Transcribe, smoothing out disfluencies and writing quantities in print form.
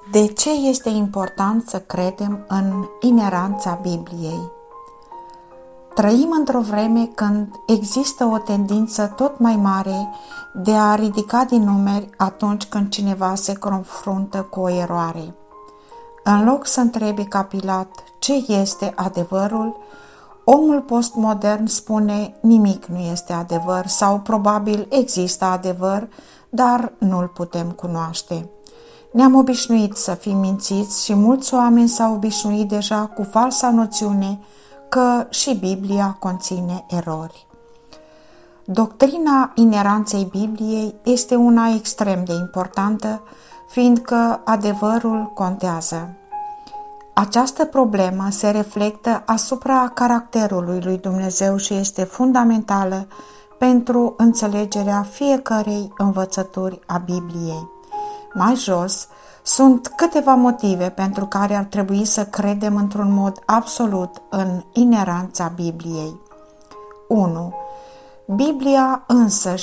De ce este important să credem în ineranța Bibliei? Trăim într-o vreme când există o tendință tot mai mare de a ridica din numeri atunci când cineva se confruntă cu o eroare. În loc să întrebe ca Pilat ce este adevărul, omul postmodern spune nimic nu este adevăr sau probabil există adevăr, dar nu-l putem cunoaște. Ne-am obișnuit să fim mințiți și mulți oameni s-au obișnuit deja cu falsa noțiune că și Biblia conține erori. Doctrina ineranței Bibliei este una extrem de importantă, fiindcă adevărul contează. Această problemă se reflectă asupra caracterului lui Dumnezeu și este fundamentală pentru înțelegerea fiecărei învățături a Bibliei. Mai jos, sunt câteva motive pentru care ar trebui să credem într-un mod absolut în ineranța Bibliei. 1. Biblia însăși